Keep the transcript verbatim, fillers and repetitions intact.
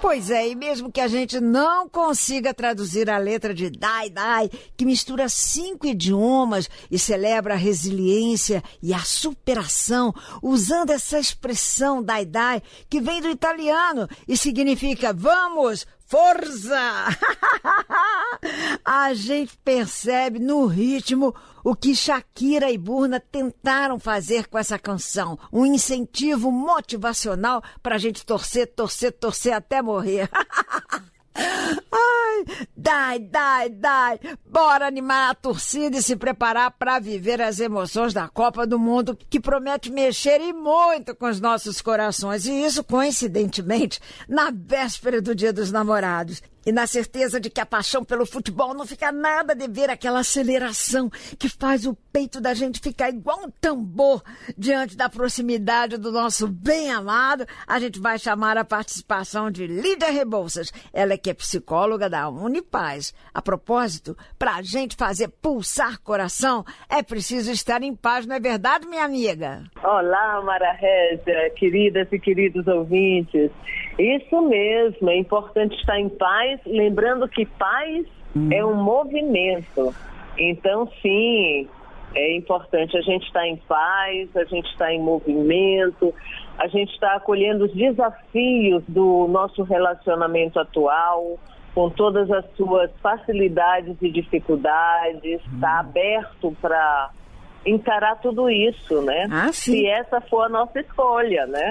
Pois é, e mesmo que a gente não consiga traduzir a letra de Dai Dai, que mistura cinco idiomas e celebra a resiliência e a superação, usando essa expressão Dai Dai, que vem do italiano e significa vamos, força! A gente percebe no ritmo o que Shakira e Burna tentaram fazer com essa canção. Um incentivo motivacional para a gente torcer, torcer, torcer até morrer. Ai, dai, dai, dai. Bora animar a torcida e se preparar para viver as emoções da Copa do Mundo, que promete mexer e muito com os nossos corações. E isso, coincidentemente, na véspera do Dia dos Namorados. E na certeza de que a paixão pelo futebol não fica nada de ver aquela aceleração que faz o peito da gente ficar igual um tambor diante da proximidade do nosso bem-amado, a gente vai chamar a participação de Lídia Rebouças. Ela é que é psicóloga da Unipaz. A propósito, para a gente fazer pulsar coração, é preciso estar em paz, não é verdade, minha amiga? Olá, Mara Régia, queridas e queridos ouvintes. Isso mesmo, é importante estar em paz, lembrando que paz hum. é um movimento. Então, sim, é importante a gente estar em paz, a gente estar em movimento, a gente está acolhendo os desafios do nosso relacionamento atual, com todas as suas facilidades e dificuldades, está hum. aberto para encarar tudo isso, né? Ah, sim. Se essa for a nossa escolha, né?